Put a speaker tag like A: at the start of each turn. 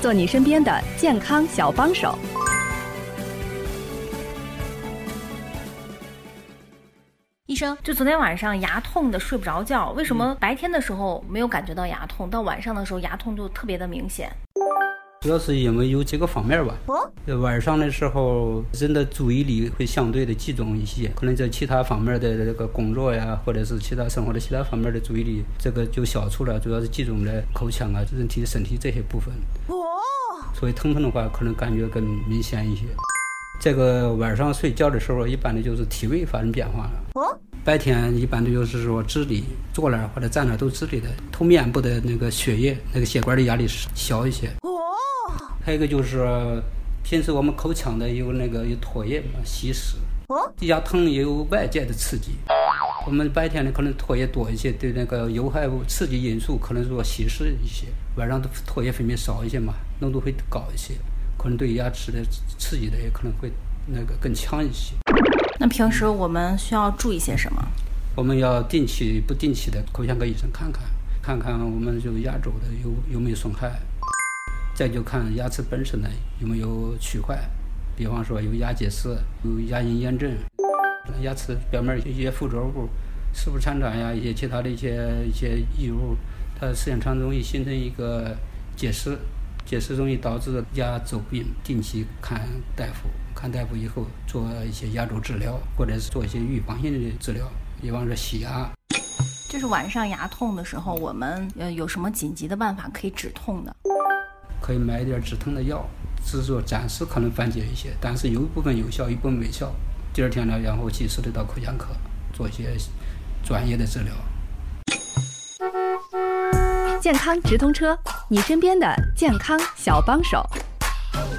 A: 做你身边的健康小帮手。
B: 医生，就昨天晚上牙痛的睡不着觉，为什么白天的时候没有感觉到牙痛，到晚上的时候牙痛就特别的明显？
C: 主要是因为有几个方面吧。晚上的时候人的注意力会相对的集中一些，可能在其他方面的这个工作呀，或者是其他生活的其他方面的注意力这个就消除了，主要是集中在口腔啊、人体的身体这些部分。所以疼痛的话可能感觉更明显一些。这个晚上睡觉的时候一般的就是体位发生变化了。白天一般的就是说直立，坐那儿或者站那儿都直立的，头面部的那个血液那个血管的压力小一些。还有一个就是平时我们口腔的有唾液嘛，吸食，牙疼也有外界的刺激。我们白天的可能唾液多一些，对那个有害物刺激因素可能说稀释一些，晚上的唾液分泌少一些嘛，浓度会高一些，可能对牙齿的刺激的也可能会更强一些。
B: 那平时我们需要注意些什么？
C: 我们要不定期的口腔科医生看看我们就牙周的有没有损害，再就看牙齿本身的有没有龋坏，比方说有牙结石、有牙龈炎症，牙齿表面一些附着物，食物残渣呀，一些其他的一些异物，它时间长容易形成一个结石，结石容易导致牙周病。定期看大夫以后做一些牙周治疗，或者是做一些预防性的治疗，比方说洗牙。
B: 就是晚上牙痛的时候，我们有什么紧急的办法可以止痛的？
C: 可以买一点止痛的药，只是说暂时可能缓解一些，但是有一部分有效，一部分没效。第二天呢，然后及时的到口腔科做一些专业的治疗。
A: 健康直通车，你身边的健康小帮手。